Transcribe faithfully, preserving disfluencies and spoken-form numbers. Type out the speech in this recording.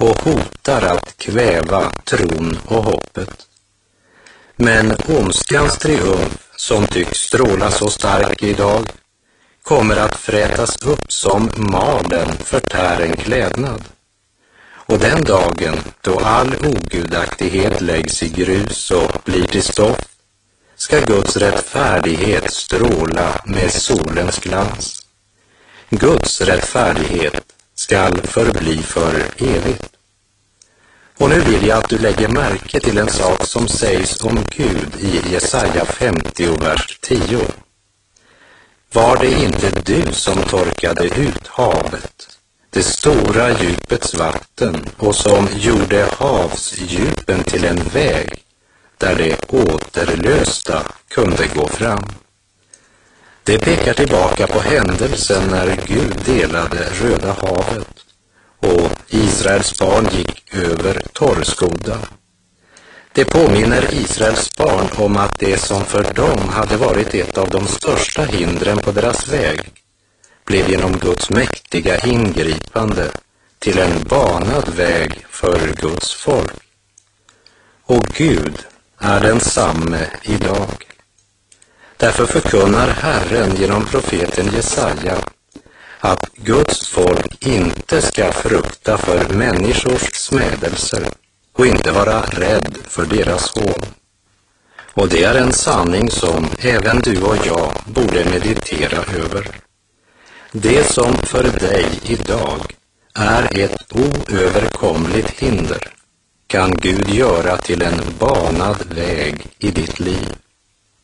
och hotar att kväva tron och hoppet. Men ondskans triumf, som tycks stråla så stark idag, kommer att frätas upp som malen förtär en klädnad. Och den dagen då all ogudaktighet läggs i grus och blir till stoff, ska Guds rättfärdighet stråla med solens glans. Guds rättfärdighet skall förbli för evigt. Och nu vill jag att du lägger märke till en sak som sägs om Gud i Jesaja femtio, vers tio. Var det inte du som torkade ut havet, det stora djupets vatten, och som gjorde havsdjupen till en väg där det återlösta kunde gå fram? Det pekar tillbaka på händelsen när Gud delade Röda havet och Israels barn gick över torrskodda. Det påminner Israels barn om att det som för dem hade varit ett av de största hindren på deras väg blev genom Guds mäktiga ingripande till en banad väg för Guds folk. Och Gud är densamme idag. Därför förkunnar Herren genom profeten Jesaja att Guds folk inte ska frukta för människors smädelser och inte vara rädd för deras hån. Och det är en sanning som även du och jag borde meditera över. Det som för dig idag är ett oöverkomligt hinder kan Gud göra till en banad väg i ditt liv.